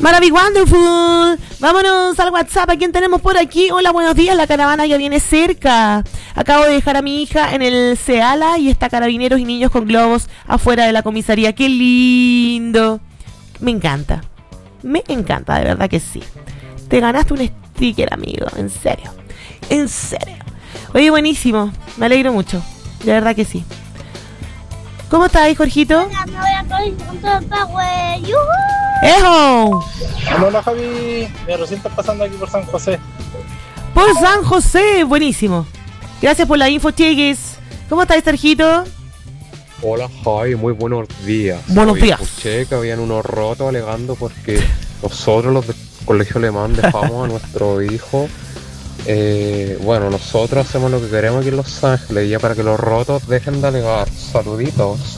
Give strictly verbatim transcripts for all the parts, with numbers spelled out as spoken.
Maravilloso, wonderful. Vámonos al WhatsApp. ¿A quién tenemos por aquí? Hola, buenos días. La caravana ya viene cerca. Acabo de dejar a mi hija en el Seala y está carabineros y niños con globos afuera de la comisaría. ¡Qué lindo! Me encanta. Me encanta, de verdad que sí. Te ganaste un sticker, amigo. En serio. En serio. Oye, buenísimo. Me alegro mucho. De verdad que sí. ¿Cómo estás, Jorgito? Hola, me voy a coger un papá, güey. ¡Yuhu! ¡Ejo! Hola, hola, Javi. Me recién estás pasando aquí por San José. Por San José, buenísimo. Gracias por la info, Chegues. ¿Cómo estás, Sergito? Hola, Javi, muy buenos días. Buenos Hoy días. Escuché que habían unos rotos alegando porque nosotros, los del colegio alemán, dejamos a nuestro hijo. Eh, bueno, nosotros hacemos lo que queremos aquí en Los Ángeles, ya para que los rotos dejen de alegar. Saluditos.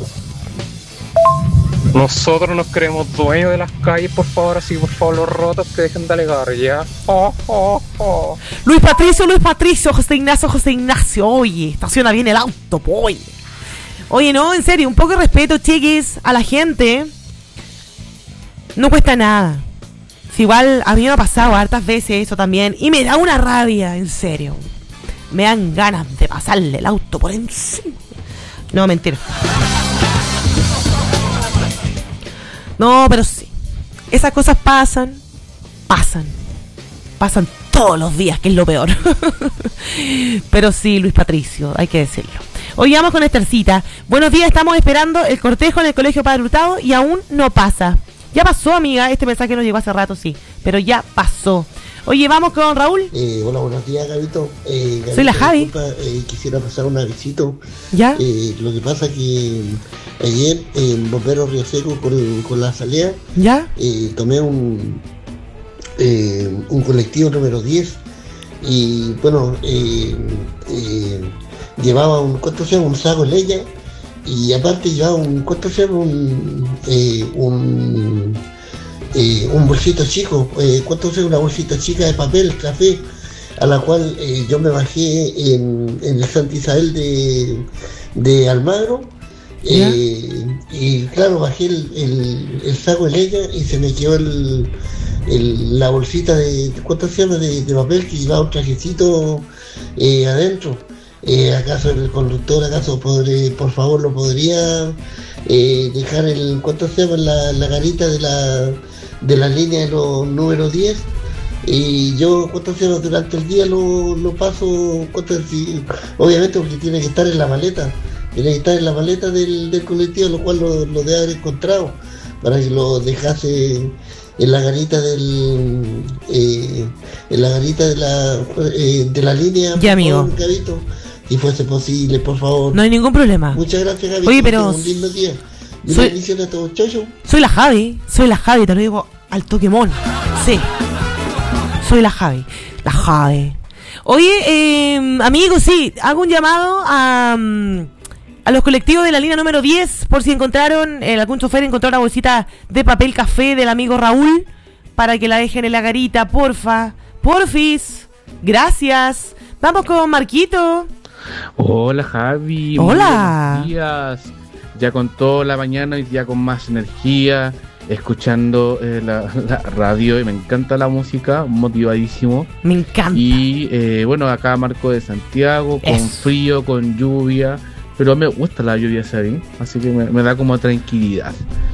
Nosotros nos creemos dueños de las calles, por favor, así por favor los rotos que dejen de alegar, ya. Oh, oh, oh. Luis Patricio, Luis Patricio, José Ignacio, José Ignacio. Oye, estaciona bien el auto, po, oye. Oye, no, en serio, un poco de respeto, chiquis, a la gente. No cuesta nada. Si igual a mí me ha pasado hartas veces eso también. Y me da una rabia, en serio. Me dan ganas de pasarle el auto por encima. No, mentira. No, pero sí. Esas cosas pasan. Pasan. Pasan todos los días, que es lo peor. Pero sí, Luis Patricio, hay que decirlo. Hoy vamos con Estercita. Buenos días, estamos esperando el cortejo en el Colegio Padre Hurtado y aún no pasa. Ya pasó, amiga, este mensaje nos llegó hace rato, sí, pero ya pasó. Oye, vamos con Raúl. Eh, hola, buenos días, Gabito. Eh, Gabito, Soy la Javi. Disculpa, eh, quisiera pasar un avisito. ¿Ya? Eh, lo que pasa que ayer en Bombero Río Seco con, con la salida, ¿Ya? Eh, tomé un, eh, un colectivo número diez y bueno, eh, eh, llevaba un, ¿cuánto se llama? Un saco leña. Y aparte llevaba un, ¿cuánto se llama? Un, eh, un, eh, un bolsito chico, eh, ¿cuánto se llama? Una bolsita chica de papel, café, a la cual eh, yo me bajé en, en el Santa Isabel de, de Almagro, eh, y claro, bajé el, el, el saco de leña y se me quedó el, el, la bolsita de, ¿cuánto se llama? De, de papel que llevaba un trajecito eh, adentro. Eh, ¿Acaso el conductor, acaso podré, por favor, lo podría eh, dejar el, ¿cuánto se llama? La, la garita de la, de la línea de los número diez? Y yo, ¿cuánto se llama? Durante el día lo, lo paso, ¿cuánto si, obviamente porque tiene que estar en la maleta, tiene que estar en la maleta del, del colectivo, lo cual lo, lo debe haber encontrado, para que lo dejase en la garita del, eh, en la garita de la, eh, de la línea. Ya, amigo. Favor, si fuese posible, por favor. No hay ningún problema. Muchas gracias, Javi. Oye, pero un lindo día. soy, a todos. Chau, chau. Soy la Javi, soy la Javi, te lo digo al Pokémon. Sí. Soy la Javi. La Javi. Oye, eh, amigos, sí, hago un llamado a, a los colectivos de la línea número diez, por si encontraron, eh, algún chofer encontró una bolsita de papel café del amigo Raúl, para que la dejen en la garita, porfa. Porfis. Gracias. Vamos con Marquito. Hola, Javi. Hola. Buenos días. Ya con toda la mañana y ya con más energía, escuchando eh, la, la radio, y me encanta la música, motivadísimo. Me encanta. Y eh, bueno, acá Marco de Santiago, con Eso. frío, con lluvia, pero me gusta la lluvia, ¿sabes? Así que me, me da como tranquilidad.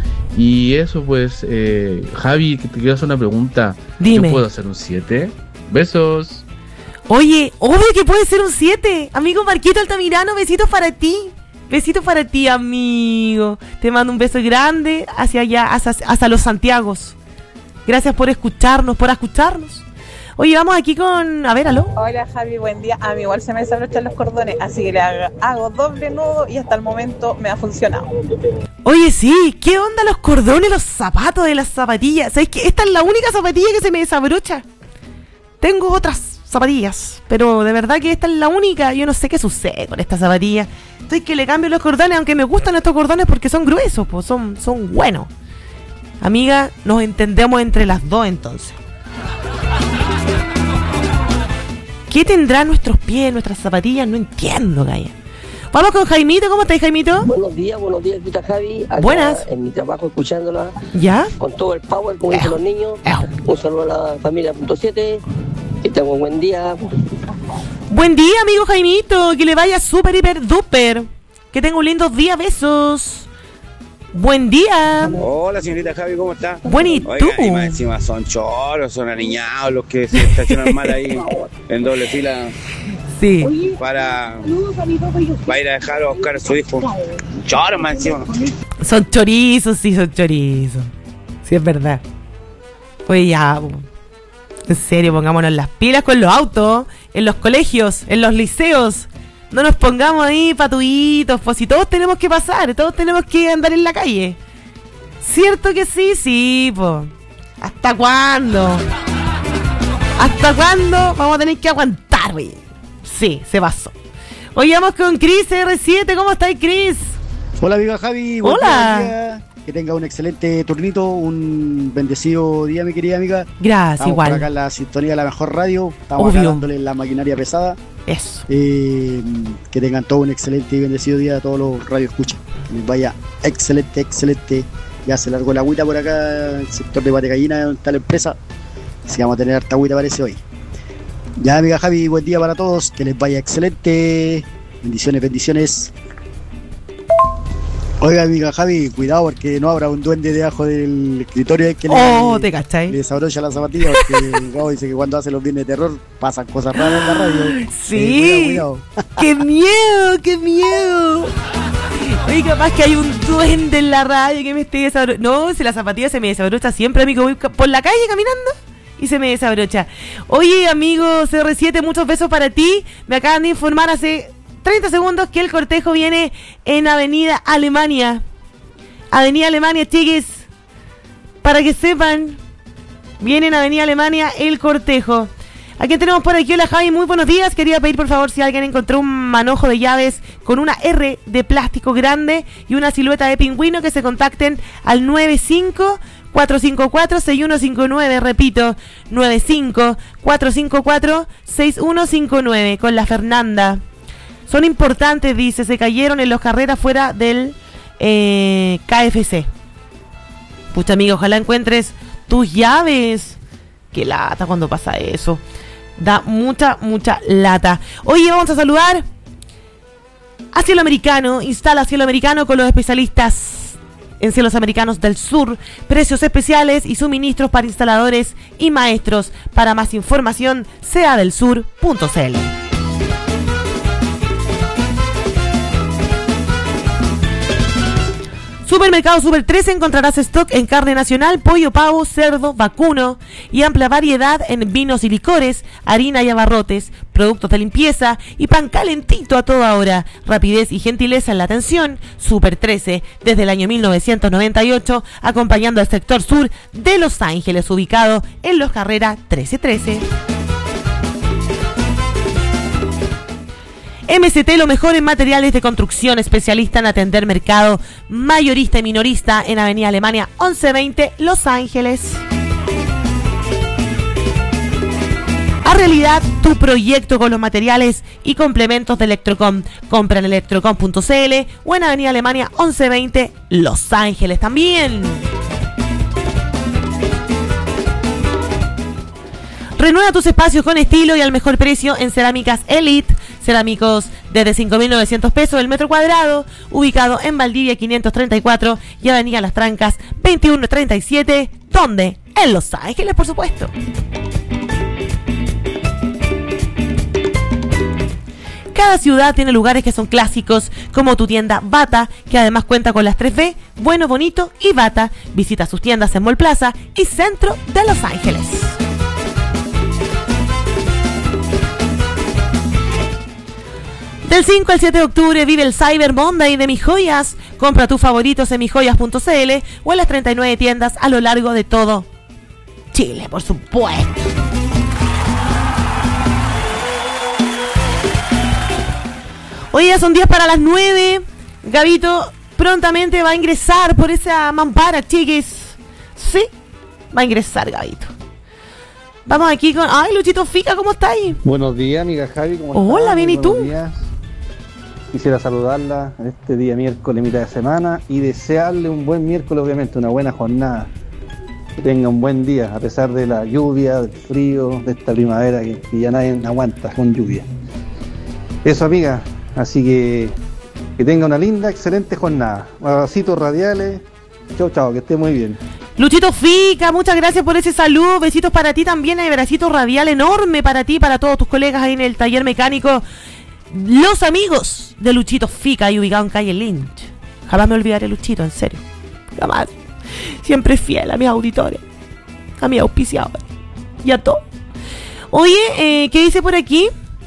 Y eso pues, eh, Javi, te quiero hacer una pregunta. Dime. ¿Yo puedo hacer un siete? Besos. Oye, obvio que puede ser un siete. Amigo Marquito Altamirano, besitos para ti. Besitos para ti, amigo. Te mando un beso grande hacia allá, hacia, hasta los Santiagos. Gracias por escucharnos, por escucharnos. Oye, vamos aquí con... A ver, aló. Hola, Javi, buen día. A mí igual se me desabrochan los cordones, así que le hago, hago doble nudo y hasta el momento me ha funcionado. Oye, sí, ¿qué onda los cordones, los zapatos de las zapatillas? ¿Sabes qué? Esta es la única zapatilla que se me desabrocha. Tengo otras zapatillas, pero de verdad que esta es la única. Yo no sé qué sucede con esta zapatilla. Estoy que le cambio los cordones, aunque me gustan estos cordones porque son gruesos, pues son, son buenos. Amiga, nos entendemos entre las dos entonces. ¿Qué tendrán nuestros pies, nuestras zapatillas? No entiendo, Gaya. Vamos con Jaimito, ¿cómo estáis, Jaimito? Buenos días, buenos días, Vita Javi. Acá Buenas. En mi trabajo escuchándola. ¿Ya? Con todo el power, como dicen los niños. Un saludo a la familia punto siete. Que tengan un buen día. Buen día, amigo Jaimito. Que le vaya súper, hiper, duper. Que tenga un lindo día. Besos. Buen día. Hola, señorita Javi, ¿cómo está? Buen, ¿y Oiga, tú? y más encima son choros, son aniñados los que se estacionan mal ahí en doble fila. Sí. Para, para ir a dejar a buscar a su hijo. Choros más encima. Son chorizos, sí, son chorizos. Sí, es verdad. Oye, ya. En serio, pongámonos las pilas con los autos, en los colegios, en los liceos. No nos pongamos ahí patuitos, pues si todos tenemos que pasar, todos tenemos que andar en la calle. ¿Cierto que sí? Sí, pues. ¿Hasta cuándo? ¿Hasta cuándo vamos a tener que aguantar, güey? Sí, se pasó. Hoy vamos con Chris R siete. ¿Cómo estáis, Chris? Hola, amiga Javi. Buen Hola. día. Que tenga un excelente turnito, un bendecido día, mi querida amiga. Gracias, Estamos igual. por acá en la sintonía de la mejor radio. Estamos acá dándole la maquinaria pesada. Eso. Eh, que tengan todo un excelente y bendecido día a todos los radio escucha. Que les vaya excelente, excelente. Ya se largó la agüita por acá, el sector de Patecallina, donde está la empresa. Así que vamos a tener harta agüita, parece, hoy. Ya, amiga Javi, buen día para todos. Que les vaya excelente. Bendiciones, bendiciones. Oiga, amiga Javi, cuidado porque no habrá un duende debajo del escritorio que Oh, le, te cachai. le desabrocha la zapatilla, porque el Gabo dice que cuando hace los viernes de terror pasan cosas raras en la radio. Sí. Eh, cuidado, cuidado. ¡Qué miedo, qué miedo! Oye, capaz que hay un duende en la radio que me esté desabrochando. No, si la zapatilla se me desabrocha siempre, amigo. Voy por la calle caminando y se me desabrocha. Oye, amigo C R siete, muchos besos para ti. Me acaban de informar hace treinta segundos que el cortejo viene en Avenida Alemania. Avenida Alemania, chiquis. Para que sepan, viene en Avenida Alemania el cortejo. ¿A quién tenemos por aquí? Hola, Javi, muy buenos días. Quería pedir por favor si alguien encontró un manojo de llaves con una R de plástico grande y una silueta de pingüino, que se contacten al nueve cinco cuatro cinco cuatro seis uno cinco nueve. Repito, nueve cinco cuatro cinco cuatro seis uno cinco nueve con la Fernanda. Son importantes, dice, se cayeron en los carreras fuera del eh, K F C. Pucha, amigo, ojalá encuentres tus llaves. Qué lata cuando pasa eso. Da mucha, mucha lata. Oye, vamos a saludar a Cielo Americano. Instala Cielo Americano con los especialistas en Cielos Americanos del Sur. Precios especiales y suministros para instaladores y maestros. Para más información, sea del sur punto c l. Supermercado Super trece, encontrarás stock en carne nacional, pollo, pavo, cerdo, vacuno y amplia variedad en vinos y licores, harina y abarrotes, productos de limpieza y pan calentito a toda hora. Rapidez y gentileza en la atención. Super trece, desde el año mil novecientos noventa y ocho, acompañando al sector sur de Los Ángeles, ubicado en Los Carreras trece trece. M C T, lo mejor en materiales de construcción, especialista en atender mercado mayorista y minorista en Avenida Alemania once veinte, Los Ángeles. A realidad tu proyecto con los materiales y complementos de Electrocom. Compra en electrocom punto c l o en Avenida Alemania once veinte, Los Ángeles también. Renueva tus espacios con estilo y al mejor precio en Cerámicas Elite. Cerámicos desde cinco mil novecientos pesos el metro cuadrado, ubicado en Valdivia quinientos treinta y cuatro y Avenida Las Trancas veintiuno treinta y siete. ¿Dónde? En Los Ángeles, por supuesto. Cada ciudad tiene lugares que son clásicos, como tu tienda Bata, que además cuenta con las tres B, bueno, bonito y Bata. Visita sus tiendas en Mall Plaza y Centro de Los Ángeles. Del cinco al siete de octubre vive el Cyber Monday de Mis Joyas. Compra tus favoritos en mis joyas punto c l o en las treinta y nueve tiendas a lo largo de todo Chile, por supuesto. Hoy ya son diez para las nueve. Gabito prontamente va a ingresar por esa mampara, chiquis. Sí, va a ingresar Gabito. Vamos aquí con... Ay, Luchito Fica, ¿cómo estáis? Buenos días, amiga Javi, ¿cómo estás? Hola, bien, ¿y tú? Días. quisiera saludarla este día miércoles, mitad de semana, y desearle un buen miércoles, obviamente, una buena jornada. Que tenga un buen día, a pesar de la lluvia, del frío, de esta primavera que, que ya nadie aguanta con lluvia. Eso, amiga, así que que tenga una linda, excelente jornada. Abracitos radiales. Chau, chau, que esté muy bien. Luchito Fica, muchas gracias por ese saludo. Besitos para ti también, abracito radial enorme para ti, para todos tus colegas ahí en el taller mecánico. Los amigos de Luchito Fica, ahí ubicado en calle Lynch. Jamás me olvidaré, Luchito, en serio. Jamás. Siempre fiel a mis auditores, a mis auspiciadores y a todo. Oye, eh, ¿qué dice por aquí?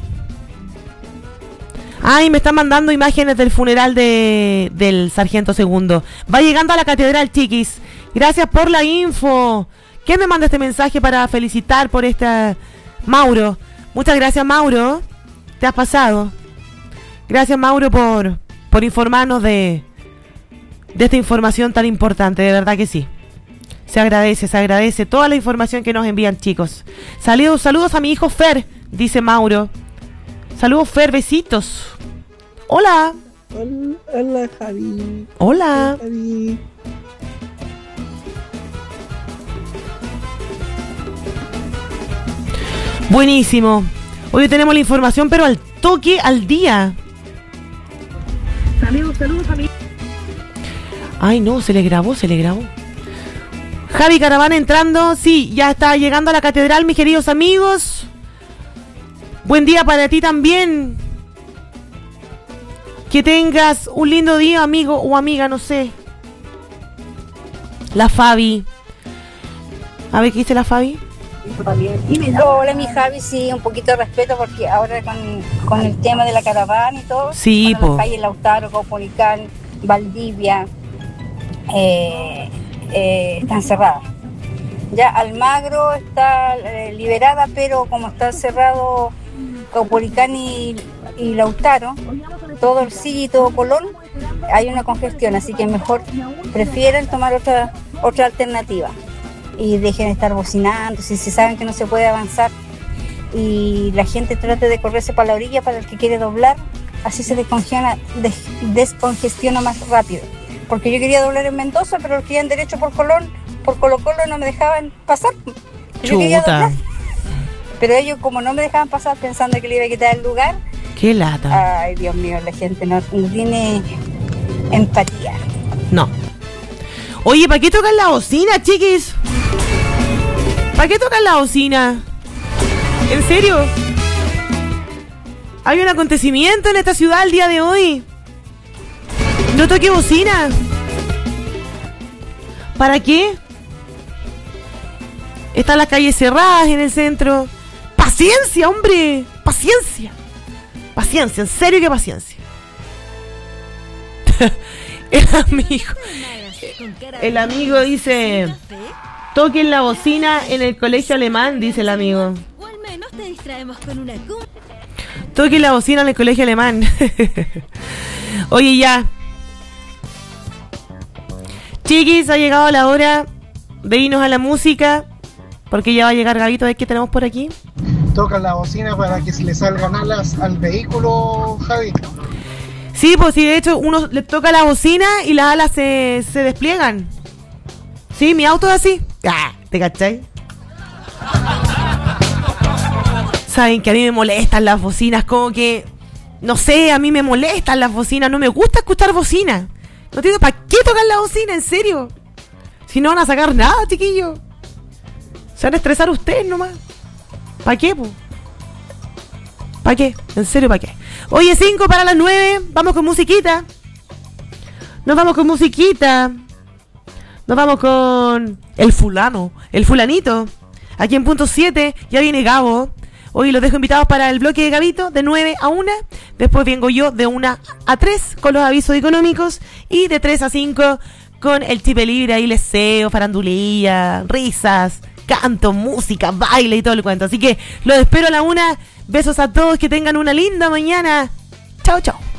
Ay, me están mandando imágenes del funeral de del sargento segundo. Va llegando a la catedral, chiquis. Gracias por la info. ¿Quién me manda este mensaje para felicitar por esta? Mauro. Muchas gracias, Mauro. Te has pasado. Gracias, Mauro, por, por informarnos de, de esta información tan importante. De verdad que sí. Se agradece, se agradece toda la información que nos envían, chicos. Saludos, saludos a mi hijo Fer, dice Mauro. Saludos, Fer, besitos. Hola. Hola, hola Javi. Hola. Hola, Javi. Buenísimo. Hoy tenemos la información, pero al toque, al día. Saludos, saludos a mí. Ay, no, se le grabó, se le grabó. Javi Caravana entrando. Sí, ya está llegando a la catedral, mis queridos amigos. Buen día para ti también. Que tengas un lindo día, amigo o amiga, no sé. La Fabi. A ver, ¿qué dice la Fabi? Hola, mi Javi, sí, un poquito de respeto porque ahora con, con el tema de la caravana y todo, sí, bueno, las calles Lautaro, Caupolicán, Valdivia eh, eh, están cerradas. Ya Almagro está eh, liberada, pero como está cerrado Caupolicán y, y Lautaro, todo el Sigue y todo Colón, hay una congestión, así que mejor prefieren tomar otra otra alternativa y dejen de estar bocinando, si se saben que no se puede avanzar y la gente trate de correrse para la orilla para el que quiere doblar, así se descongestiona, des, descongestiona más rápido, porque yo quería doblar en Mendoza, pero los que iban derecho por Colón, por Colo Colo no me dejaban pasar, yo quería doblar, pero ellos como no me dejaban pasar pensando que le iba a quitar el lugar. Qué lata. Ay, Dios mío, la gente no, no tiene empatía. No. Oye, ¿para qué tocan la bocina, chiquis? ¿Para qué tocan la bocina? ¿En serio? Hay un acontecimiento en esta ciudad el día de hoy. No toque bocina. ¿Para qué? Están las calles cerradas en el centro. ¡Paciencia, hombre! ¡Paciencia! Paciencia, en serio que paciencia. El amigo El amigo dice: toquen la bocina en el colegio alemán, dice el amigo. O al menos te distraemos con una cum- Toquen la bocina en el colegio alemán. Oye, ya. Chiquis, ha llegado la hora de irnos a la música, porque ya va a llegar Gabito. A ver qué tenemos por aquí. Toca la bocina para que se le salgan alas al vehículo, Javi. Sí, pues sí, de hecho uno le toca la bocina y las alas se, se despliegan. Sí, mi auto es así. Ah, ¿te cachai? Saben que a mí me molestan las bocinas, como que, no sé, a mí me molestan las bocinas, no me gusta escuchar bocina. No entiendo, ¿para qué tocar la bocina, en serio? Si no van a sacar nada, chiquillos. Se van a estresar ustedes nomás. ¿Para qué, po? ¿Para qué? En serio, ¿para qué? Oye, cinco para las nueve. Vamos con musiquita. Nos vamos con musiquita. Nos vamos con el fulano, el fulanito. Aquí en punto siete ya viene Gabo. Hoy los dejo invitados para el bloque de Gabito de nueve a una. Después vengo yo de una a tres con los avisos económicos. Y de tres a cinco con el chipe libre, ahí leseo, farandulilla, risas, canto, música, baile y todo el cuento. Así que los espero a la una. Besos a todos, que tengan una linda mañana. Chao, chao.